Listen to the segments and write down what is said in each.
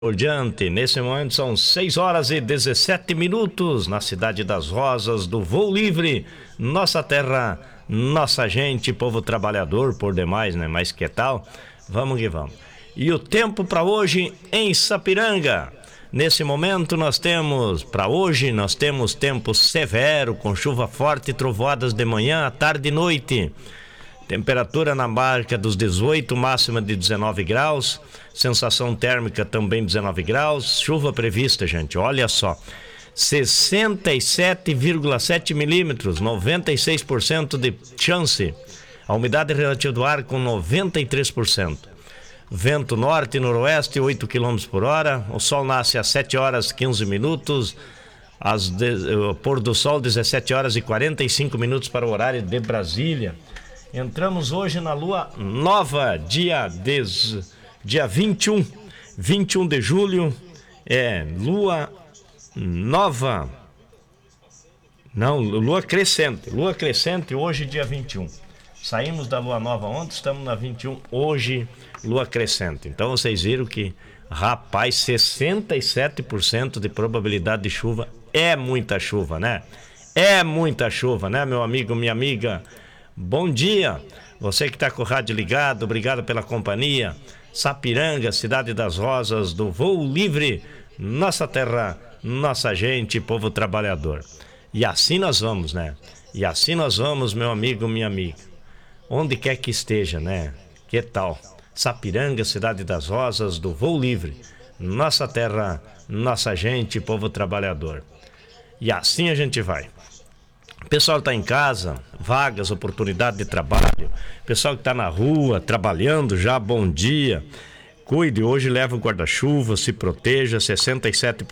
Por diante, nesse momento são 6 horas e 17 minutos na cidade das Rosas do Voo Livre, nossa terra, nossa gente, povo trabalhador por demais, né? Mas que tal? Vamos que vamos. E o tempo para hoje em Sapiranga. Nesse momento para hoje nós temos tempo severo, com chuva forte e trovoadas de manhã, à tarde e noite. Temperatura na marca dos 18, máxima de 19 graus. Sensação térmica também 19 graus. Chuva prevista, gente, olha só. 67,7 milímetros, 96% de chance. A umidade relativa do ar com 93%. Vento norte e noroeste, 8 km por hora. O sol nasce às 7 horas 15 minutos. O pôr do sol, 17 horas e 45 minutos para o horário de Brasília. Entramos hoje na lua nova, dia 21 de julho, lua nova, não, lua crescente hoje, dia 21. Saímos da lua nova ontem, estamos na 21, hoje, lua crescente. Então vocês viram que, rapaz, 67% de probabilidade de chuva é muita chuva, né? É muita chuva, né, meu amigo, minha amiga? Bom dia, você que está com o rádio ligado, obrigado pela companhia. Sapiranga, cidade das Rosas, do Voo Livre, nossa terra, nossa gente, povo trabalhador. E assim nós vamos, né? E assim nós vamos, meu amigo, minha amiga. Onde quer que esteja, né? Que tal? Sapiranga, cidade das Rosas, do Voo Livre, nossa terra, nossa gente, povo trabalhador. E assim a gente vai. O pessoal está em casa, vagas, oportunidade de trabalho. O pessoal que está na rua, trabalhando já, bom dia. Cuide, hoje leva o guarda-chuva, se proteja. 67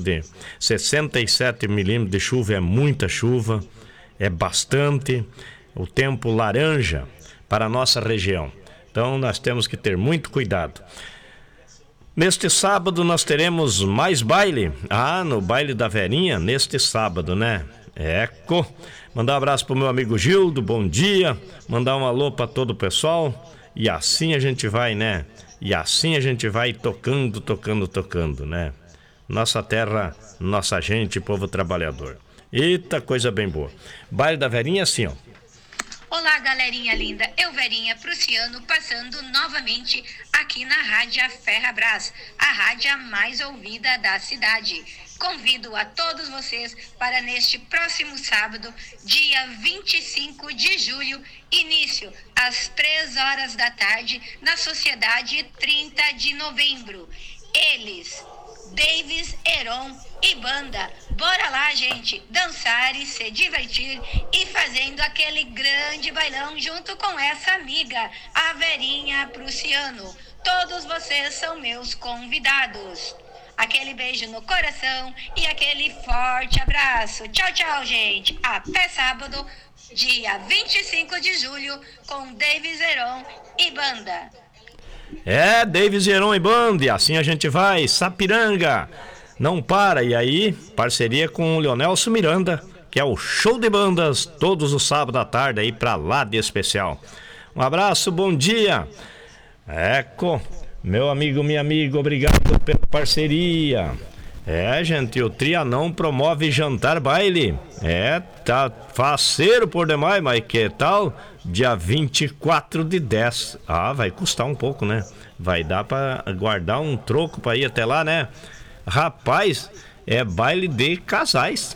milímetros de chuva é muita chuva, é bastante. O tempo laranja para a nossa região. Então nós temos que ter muito cuidado. Neste sábado nós teremos mais baile. No baile da Verinha, neste sábado, né? Mandar um abraço pro meu amigo Gildo, bom dia. Mandar um alô para todo o pessoal. E assim a gente vai, né? E assim a gente vai tocando, né? Nossa terra, nossa gente, povo trabalhador. Eita, coisa bem boa. Baile da Verinha assim, ó. Olá, galerinha linda, eu Verinha Prussiano passando novamente aqui na Rádio Ferrabras, a rádio mais ouvida da cidade. Convido a todos vocês para neste próximo sábado, dia 25 de julho, início às 3 horas da tarde, na Sociedade 30 de Novembro. Eles, Davis, Heron e banda. Bora lá, gente, dançar e se divertir e fazendo aquele grande bailão junto com essa amiga, a Verinha Prussiano. Todos vocês são meus convidados. Aquele beijo no coração e aquele forte abraço. Tchau, tchau, gente. Até sábado, dia 25 de julho, com Davis, Heron e banda. Davis, Heron e banda, e assim a gente vai. Sapiranga não para. E aí, parceria com o Leonelso Miranda, que é o show de bandas todos os sábados à tarde aí pra lá de especial. Um abraço, bom dia. Meu amigo, minha amiga, obrigado pela parceria. Gente, o Trianon promove jantar baile. Tá faceiro por demais, mas que tal? Dia 24 de 10. Vai custar um pouco, né? Vai dar pra guardar um troco pra ir até lá, né? Rapaz, é baile de casais.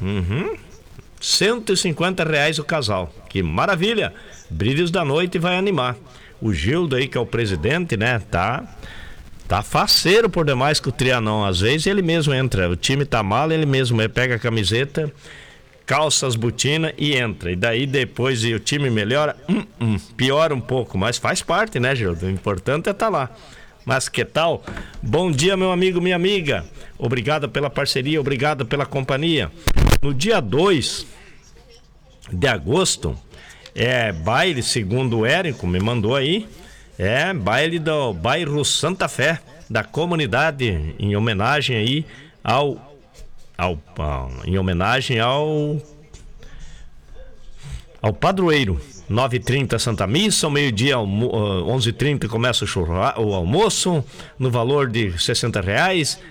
R$150 o casal. Que maravilha! Brilhos da Noite vai animar. O Gildo aí, que é o presidente, né? Tá faceiro por demais com o Trianon. Às vezes ele mesmo entra. O time tá mal, ele mesmo pega a camiseta, calça as botinas e entra. E daí depois o time melhora, piora um pouco, mas faz parte, né, Gildo? O importante é estar lá. Mas que tal? Bom dia, meu amigo, minha amiga. Obrigado pela parceria, obrigado pela companhia. No dia 2 de agosto, baile, segundo o Érico, me mandou aí, baile do bairro Santa Fé, da comunidade, em homenagem aí ao padroeiro. 9h30 Santa Missa, ao meio-dia, 11h30 começa o almoço, no valor de R$60.